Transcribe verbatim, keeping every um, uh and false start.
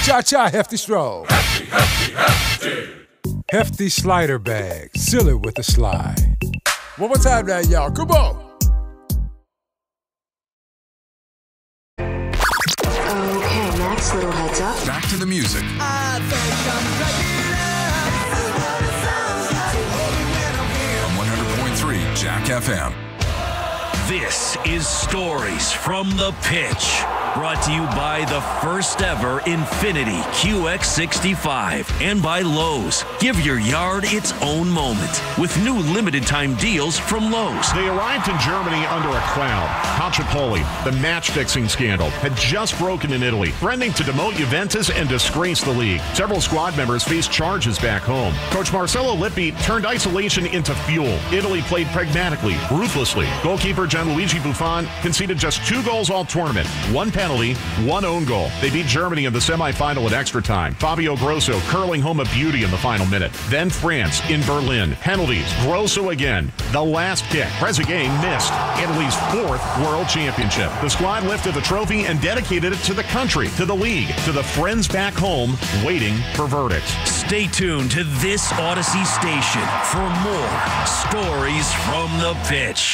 Cha-cha hefty stroll. Hefty, hefty, hefty. Hefty slider bag. Silly with the slide. One more time now, y'all. Come on. Okay, next little heads up. Back to the music. I think I'm On one hundred point three Jack F M. This is Stories from the Pitch, brought to you by the first ever Infiniti Q X sixty-five and by Lowe's. Give your yard its own moment with new limited time deals from Lowe's. They arrived in Germany under a cloud. Calciopoli, the match-fixing scandal, had just broken in Italy, threatening to demote Juventus and disgrace the league. Several squad members faced charges back home. Coach Marcello Lippi turned isolation into fuel. Italy played pragmatically, ruthlessly. Goalkeeper Gianluigi Buffon conceded just two goals all tournament, one penalty, one own goal. They beat Germany in the semifinal in extra time. Fabio Grosso curling home a beauty in the final minute. Then France in Berlin. Penalties. Grosso again. The last kick. Trezeguet missed. Italy's fourth world championship. The squad lifted the trophy and dedicated it to the country, to the league, to the friends back home waiting for verdicts. Stay tuned to this Odyssey station for more Stories from the Pitch.